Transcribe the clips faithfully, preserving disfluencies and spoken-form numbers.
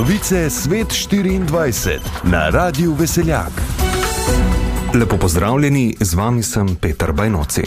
Novice Svet štiriindvajset na Radiu Veseljak. Lepo pozdravljeni, z vami sem Peter Bajnoci.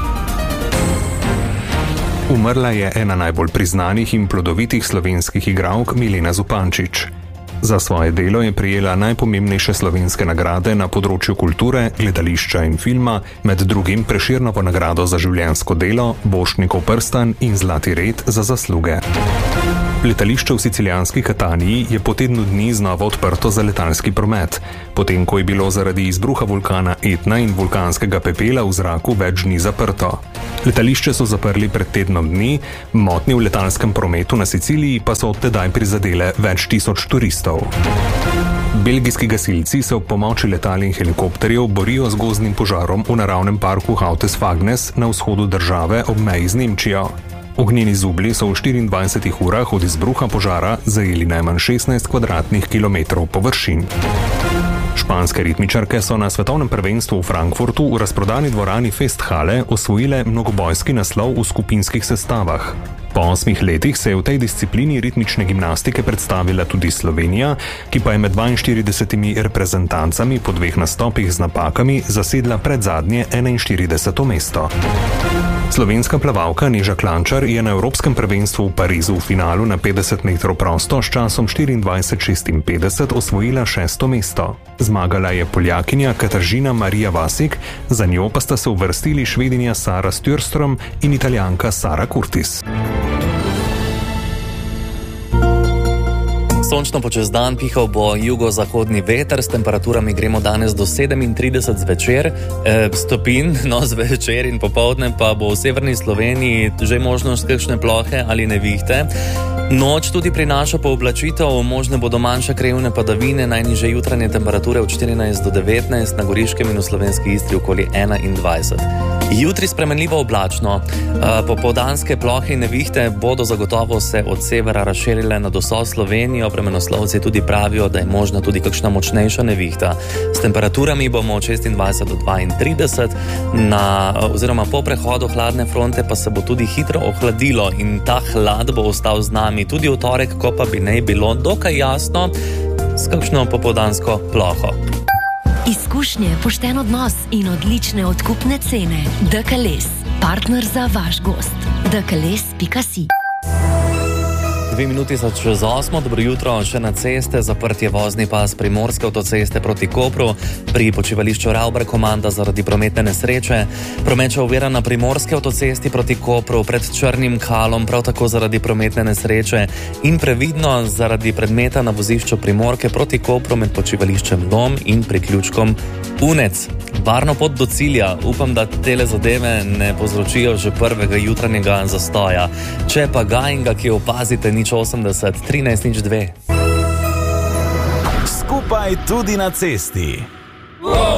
Umrla je ena najbolj priznanih in plodovitih slovenskih igralk Milena Zupančič. Za svoje delo je prejela najpomembnejše slovenske nagrade na področju kulture, gledališča in filma, med drugim Prešernovo nagrado za življenjsko delo, Borštnikov prstan in Zlati red za zasluge. Letališče v sicilijanski Kataniji je po tednu dni znova odprto za letalski promet, potem ko je bilo zaradi izbruha vulkana Etna in vulkanskega pepela v zraku več dni zaprto. Letališče so zaprli pred tednom dni, motnje v letalskem prometu na Siciliji pa so od tedaj prizadele več tisoč turistov. Belgijski gasilci se ob pomoči letal in helikopterjev borijo z gozdnim požarom v naravnem parku Hautes-Fagnes na vzhodu države ob meji z Nemčijo. Ognjeni zublji so v štiriindvajsetih urah od izbruha požara zajeli najmanj šestnajst kvadratnih kilometrov površin. Španske ritmičarke so na svetovnem prvenstvu v Frankfurtu v razprodani dvorani Festhale osvojile mnogobojski naslov v skupinskih sestavah. Po osmih letih se je v tej disciplini ritmične gimnastike predstavila tudi Slovenija, ki pa je med dvainštiridesetimi reprezentancami po dveh nastopih z napakami zasedla predzadnje enainštirideseto mesto. Slovenska plavalka Neža Klančar je na Evropskem prvenstvu v Parizu v finalu na petdeset metrov prosto s časom štiriindvajset šestinpetdeset osvojila šesto mesto. Zmagala je Poljakinja Kataržina Marija Vasik, za njo pa sta se uvrstili Švedinja Sara Stjörström in Italijanka Sara Curtis. Sončno po čez dan pihal bo jugozahodni veter, s temperaturami gremo danes do sedemintrideset zvečer, eh, stopinj, no zvečer in popoldne pa bo v severni Sloveniji že možnost kakšne plohe ali nevihte. Noč tudi prinaša pooblačitev, možne bodo manjše krajevne padavine, najnižje jutranje temperature od štirinajst do devetnajst, na Goriškem in v Slovenski Istri okoli enaindvajset. Jutri spremenljivo oblačno, popoldanske plohe in nevihte bodo zagotovo se od severa razširile nad vso Slovenijo, vremenoslovci tudi pravijo, da je možna tudi kakšna močnejša nevihta. S temperaturami bomo od šestindvajset do dvaintrideset, na, oziroma po prehodu hladne fronte pa se bo tudi hitro ohladilo in ta hlad bo ostal z nami tudi v torek, ko pa bi naj bilo dokaj jasno s kakšno popoldansko ploho. Izkušnje, pošten odnos in odlične odkupne cene. D K L E S, partner za vaš gost. d k l e s pika si. Dve minuti so čez osmo, dobro jutro, še na ceste, zaprt je vozni pas Primorske avtoceste proti Kopru, pri počivališču Ravbar komanda zaradi prometne nesreče, promet je oviran na Primorske avtocesti proti Kopru pred Črnim Kalom, prav tako zaradi prometne nesreče in previdno zaradi predmeta na vozišču Primorke proti Kopru med počivališčem Dom in priključkom Unec. Varno pot do cilja, upam, da tele zadeve ne povzročijo že prvega jutranjega zastoja. Če pa ga in ga, ki opazite, nič osemdeset, trinajst nič dve. Skupaj tudi na cesti.